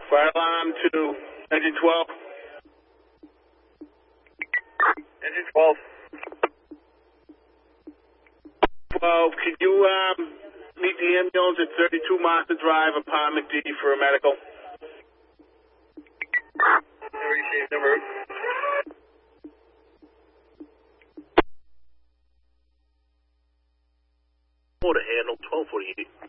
Fire alarm to engine 12. Engine 12. 12, can you meet the ambulance at 32 Master Drive, apartment D for a medical? Receive number. Order handle 1248.